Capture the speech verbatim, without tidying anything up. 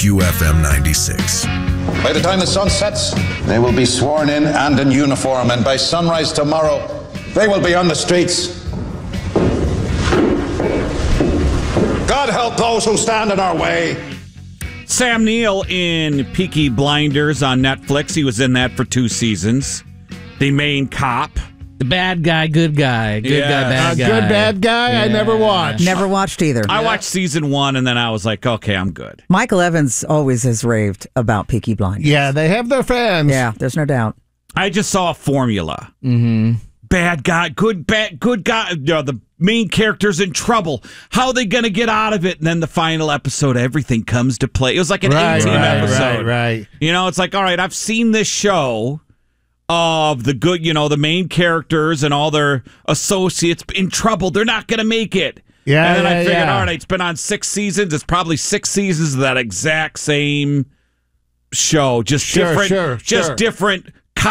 Q F M ninety-six. By the time the sun sets, they will be sworn in and in uniform, and by sunrise tomorrow, they will be on the streets. God help those who stand in our way. Sam Neill in Peaky Blinders on Netflix. He was in that for two seasons. The main cop. The bad guy, good guy. Good Yeah. guy, bad A guy. good bad guy, I Yeah. never watched. Never watched either. I watched season one, and then I was like, okay, I'm good. Michael Evans always has raved about Peaky Blinders. Yeah, they have their fans. Yeah, there's no doubt. I just saw a formula. Mm-hmm. Bad guy, good, bad, good guy. You know, the main character's in trouble. How are they going to get out of it? And then the final episode, everything comes to play. It was like an Right, A-team right, episode. right, right. You know, it's like, all right, I've seen this show of the good, you know, the main characters and all their associates in trouble. They're not going to make it. Yeah, And then I yeah, figured, yeah. all right, it's been on six seasons. It's probably six seasons of that exact same show. Just Sure, different, sure, just sure. different